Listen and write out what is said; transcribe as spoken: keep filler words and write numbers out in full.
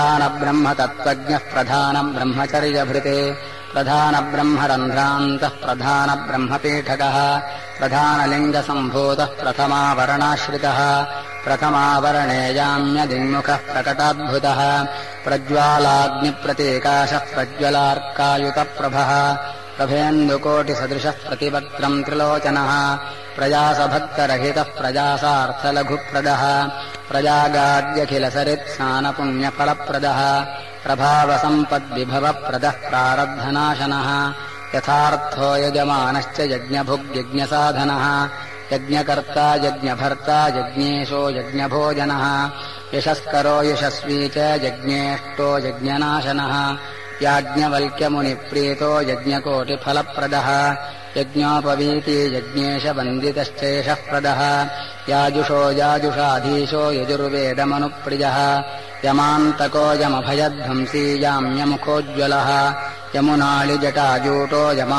प्रधानब्रह्मतत्त्वज्ञः प्रधानब्रह्मचर्यभृते प्रधानब्रह्मरन्ध्रान्तः प्रधानब्रह्मपीठकः प्रधानलिङ्गसम्भूतः प्रथमावरणाश्रितः प्रथमावरणे याम्यदिङ्मुखः प्रकटाद्भुतः प्रज्वालाग्निप्रतीकाशः प्रज्वलार्कायुतप्रभः प्रभेन्दुकोटिसदृशः प्रतिवक्त्रम् त्रिलोचनः प्रजासभक्तरहितः प्रजासार्थलघुप्रदः प्रजागाद्यखिलसरित्स्नानपुण्यफलप्रदः प्रभावसम्पद्विभवप्रदः प्रारब्धनाशनः यथार्थो यजमानश्च यज्ञभुग्यज्ञसाधनः यज्ञकर्ता यज्ञभर्ता यज्ञेशो यज्ञभोजनः यशस्करो यशस्वी च यज्ञेष्टो यज्ञनाशनः याज्ञवल्क्यमुनिप्रीतो यज्ञकोटिफलप्रदः यज्ञोपवीति यज्ञेशवन्दितश्चेषः प्रदः याजुषो याजुषाधीशो यजुर्वेदमनुप्रियः यमान्तको यमभयध्वंसी याम्यमुखोज्ज्वलः यमुनाळिजटाजूटो यमा